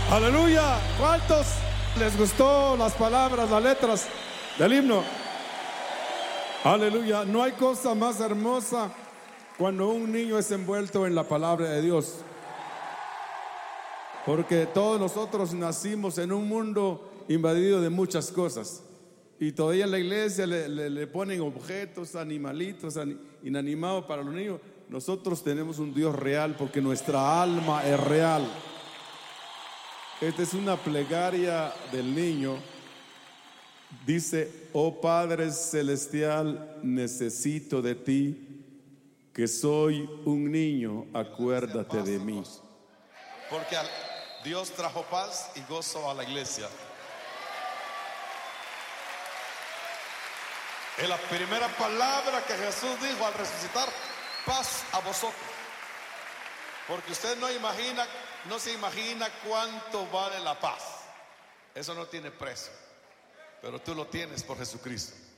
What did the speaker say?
Aleluya. ¿Cuántos les gustó las palabras, las letras del himno? Aleluya. No hay cosa más hermosa cuando un niño es envuelto en la palabra de Dios. Porque todos nosotros nacimos en un mundo invadido de muchas cosas. Y todavía en la iglesia le ponen objetos, animalitos, inanimados para los niños. Nosotros tenemos un Dios real porque nuestra alma es real. Esta es una plegaria del niño. Dice: oh Padre Celestial, necesito de ti, que soy un niño, acuérdate de mí. Porque Dios trajo paz y gozo a la iglesia. Es la primera palabra que Jesús dijo al resucitar: paz a vosotros. Porque usted no se imagina cuánto vale la paz. Eso no tiene precio, pero tú lo tienes por Jesucristo.